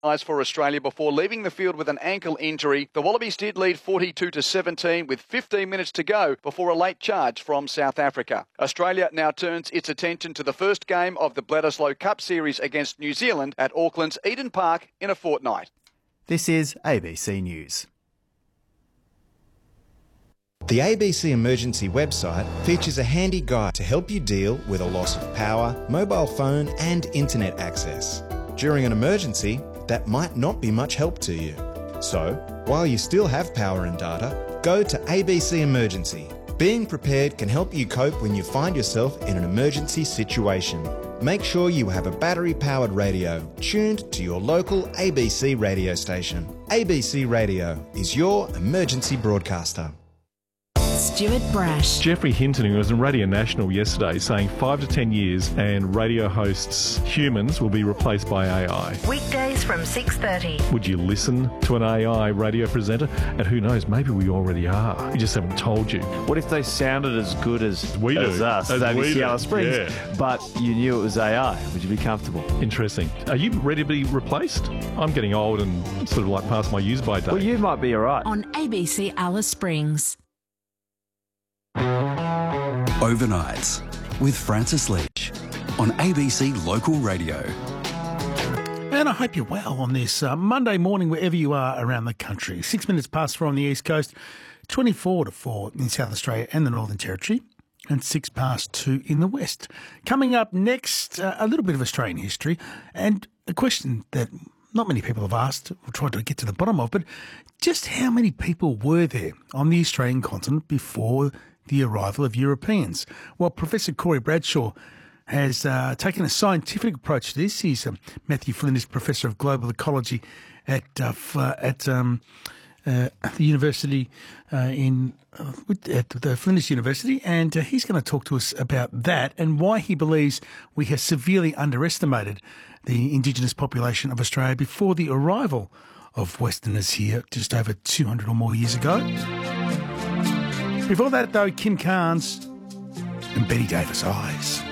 For Australia before leaving the field with an ankle injury. The Wallabies did lead 42-17 with 15 minutes to go before a late charge from South Africa. Australia now turns its attention to the first game of the Bledisloe Cup Series against New Zealand at Auckland's Eden Park in a fortnight. This is ABC News. The ABC Emergency website features a handy guide to help you deal with a loss of power, mobile phone and internet access. During an emergency, that might not be much help to you. So, while you still have power and data, go to ABC Emergency. Being prepared can help you cope when you find yourself in an emergency situation. Make sure you have a battery-powered radio tuned to your local ABC radio station. ABC Radio is your emergency broadcaster. Stuart Brash. Jeffrey Hinton, who was on Radio National yesterday, saying 5 to 10 years and radio hosts, humans, will be replaced by AI. Weekdays from 6:30. Would you listen to an AI radio presenter? And who knows, maybe we already are. We just haven't told you. What if they sounded as good as us, as ABC Alice Springs, yeah. but you knew it was AI? Would you be comfortable? Interesting. Are you ready to be replaced? I'm getting old and sort of like past my use-by date. Well, you might be all right. On ABC Alice Springs. Overnights with Francis Leach on ABC Local Radio. And I hope you're well on this Monday morning, wherever you are around the country. 6 minutes past 4 on the East Coast, 24 to 4 in South Australia and the Northern Territory, and 6 past 2 in the West. Coming up next, a little bit of Australian history and a question that not many people have asked or tried to get to the bottom of, but just how many people were there on the Australian continent before the arrival of Europeans? Well, Professor Corey Bradshaw has taken a scientific approach to this. He's Matthew Flinders Professor of Global Ecology at the university at the Flinders University, and he's going to talk to us about that and why he believes we have severely underestimated the Indigenous population of Australia before the arrival of Westerners here just over 200 or more years ago. Before that, though, Kim Carnes and Betty Davis Eyes.